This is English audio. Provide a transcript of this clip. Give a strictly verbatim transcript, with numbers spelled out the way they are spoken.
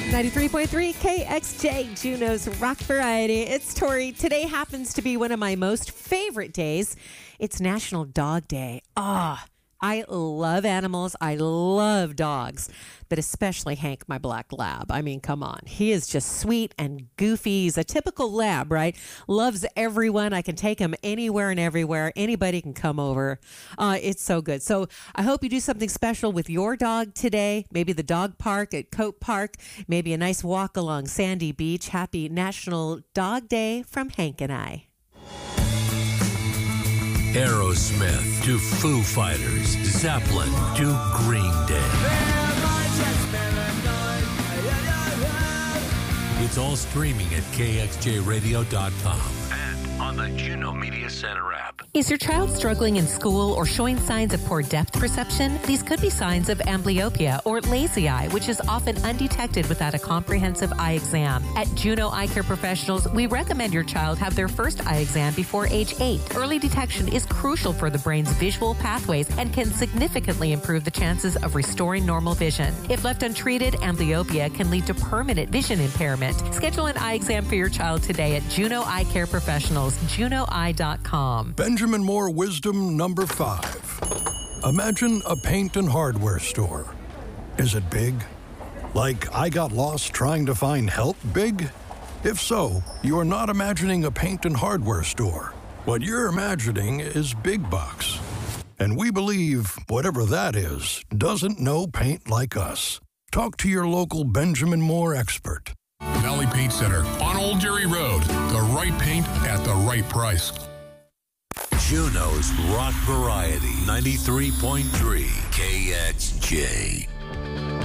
ninety-three point three K X J, Juneau's Rock Variety. It's Tori. Today happens to be one of my most favorite days. It's National Dog Day. Ah, oh, I love animals. I love dogs, but especially Hank, my black lab. I mean, come on. He is just sweet and goofy. He's a typical lab, right? Loves everyone. I can take him anywhere and everywhere. Anybody can come over. Uh, it's so good. So I hope you do something special with your dog today. Maybe the dog park at Cope Park. Maybe a nice walk along Sandy Beach. Happy National Dog Day from Hank and I. Aerosmith to Foo Fighters, Zeppelin to Green Day. It's all streaming at K X J radio dot com and on the Juneau Media Center app. Is your child struggling in school or showing signs of poor depth perception? These could be signs of amblyopia or lazy eye, which is often undetected without a comprehensive eye exam. At Juneau Eye Care Professionals, we recommend your child have their first eye exam before age eight. Early detection is crucial for the brain's visual pathways and can significantly improve the chances of restoring normal vision. If left untreated, amblyopia can lead to permanent vision impairment. Schedule an eye exam for your child today at Juneau Eye Care Professionals, juneau eye dot com. Benjamin Moore wisdom number five. Imagine a paint and hardware store. Is it big? Like I got lost trying to find help big? If so, you are not imagining a paint and hardware store. What you're imagining is big bucks. And we believe whatever that is doesn't know paint like us. Talk to your local Benjamin Moore expert. Valley Paint Center on Old Jerry Road. The right paint at the right price. Juneau's Rock Variety, ninety-three point three K X J.